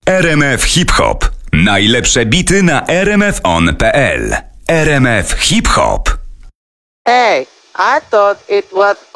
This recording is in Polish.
RMF Hip Hop. Najlepsze bity na rmfon.pl. RMF Hip Hop. Hey, I thought it was